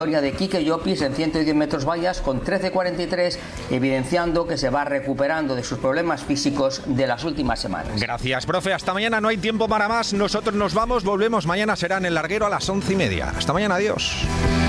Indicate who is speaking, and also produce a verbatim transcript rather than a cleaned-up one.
Speaker 1: de Quique Llopis en ciento diez metros vallas con trece cuarenta y tres, evidenciando que se va recuperando de sus problemas físicos de las últimas semanas.
Speaker 2: Gracias, profe. Hasta mañana, no hay tiempo para más. Nosotros nos vamos, volvemos. Mañana será en el larguero a las once y media. Hasta mañana, adiós.